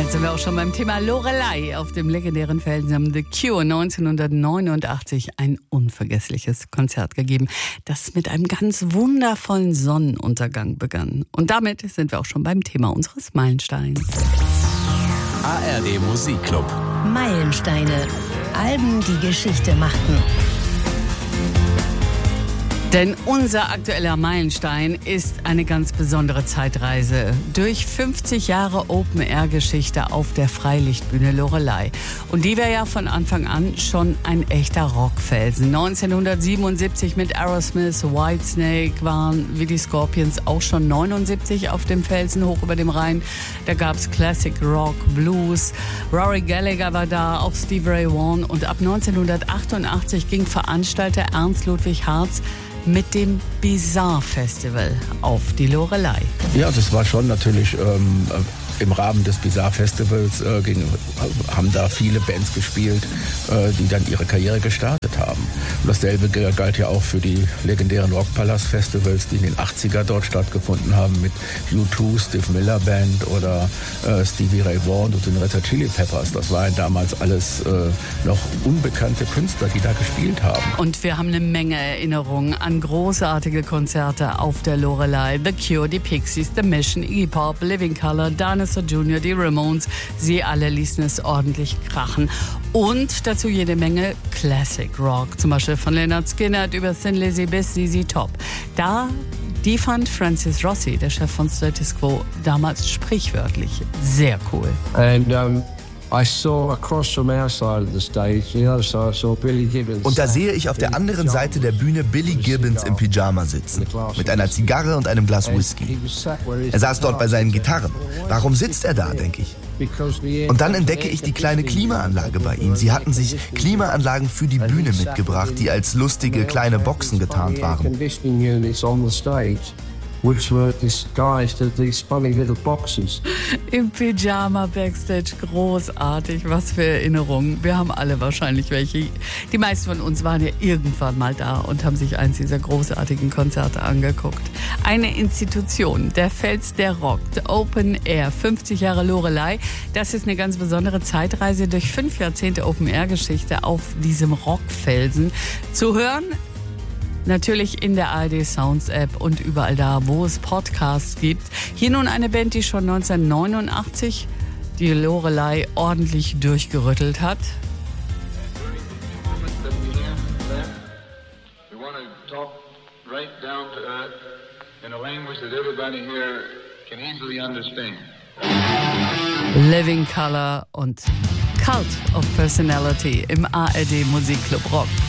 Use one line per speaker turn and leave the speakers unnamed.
Damit sind wir auch schon beim Thema Loreley auf dem legendären Felsen The Cure 1989 ein unvergessliches Konzert gegeben, das mit einem ganz wundervollen Sonnenuntergang begann. Und damit sind wir auch schon beim Thema unseres Meilensteins.
ARD Musikclub.
Meilensteine. Alben, die Geschichte machten.
Denn unser aktueller Meilenstein ist eine ganz besondere Zeitreise durch 50 Jahre Open-Air-Geschichte auf der Freilichtbühne Loreley. Und die war ja von Anfang an schon ein echter Rockfelsen. 1977 mit Aerosmith, Whitesnake waren wie die Scorpions auch schon 79 auf dem Felsen hoch über dem Rhein. Da gab's Classic Rock, Blues, Rory Gallagher war da, auch Stevie Ray Vaughan. Und ab 1988 ging Veranstalter Ernst Ludwig Harz mit dem Bizarre Festival auf die Loreley.
Ja, das war schon natürlich im Rahmen des Bizarre Festivals haben da viele Bands gespielt, die dann ihre Karriere gestartet haben. Und dasselbe galt ja auch für die legendären Rockpalast Festivals, die in den 80er dort stattgefunden haben mit U2, Steve Miller Band oder Stevie Ray Vaughan und den Red Hot Chili Peppers. Das waren damals alles noch unbekannte Künstler, die da gespielt haben.
Und wir haben eine Menge Erinnerungen an großartige Konzerte auf der Loreley. The Cure, die Pixies, The Mission, Iggy Pop, Living Colour, Dinosaur Jr., die Ramones. Sie alle ließen es ordentlich krachen. Und dazu jede Menge Classic Rock, zum Beispiel von Lynyrd Skynyrd über Thin Lizzy bis ZZ Top. Die fand Francis Rossi, der Chef von Status Quo, damals sprichwörtlich sehr cool.
Und da sehe ich auf der anderen Seite der Bühne Billy Gibbons im Pyjama sitzen, mit einer Zigarre und einem Glas Whisky. Er saß dort bei seinen Gitarren. Warum sitzt er da, denke ich. Und dann entdecke ich die kleine Klimaanlage bei ihm. Sie hatten sich Klimaanlagen für die Bühne mitgebracht, die als lustige kleine Boxen getarnt waren.
Which were disguised as these funny little boxes.
Im Pyjama Backstage, großartig, was für Erinnerungen. Wir haben alle wahrscheinlich welche. Die meisten von uns waren ja irgendwann mal da und haben sich eins dieser großartigen Konzerte angeguckt. Eine Institution, der Fels, der rockt, Open Air, 50 Jahre Loreley. Das ist eine ganz besondere Zeitreise durch 5 Jahrzehnte Open Air Geschichte auf diesem Rockfelsen. Zu hören natürlich in der ARD Sounds App und überall da, wo es Podcasts gibt. Hier nun eine Band, die schon 1989 die Loreley ordentlich durchgerüttelt hat. Living Colour und Cult of Personality im ARD Musikclub Rock.